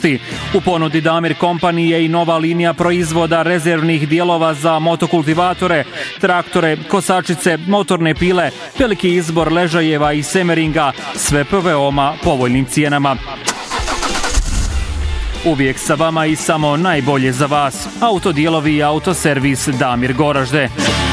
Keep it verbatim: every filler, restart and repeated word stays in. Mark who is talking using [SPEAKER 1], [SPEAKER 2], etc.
[SPEAKER 1] mogućnosti. U ponudi Damir Company je i nova linija proizvoda rezervnih dijelova za motokultivatore, traktore, kosačice, motorne pile, veliki izbor ležajeva i semeringa, sve po veoma povoljnim cijenama. Uvijek sa vama i samo najbolje za vas. Autodijelovi i autoservis Damir Goražde.